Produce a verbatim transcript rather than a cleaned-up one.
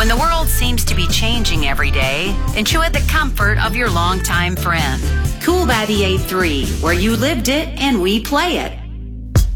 When the world seems to be changing every day, enjoy the comfort of your longtime friend. Cool by the A three, where you lived it and we play it.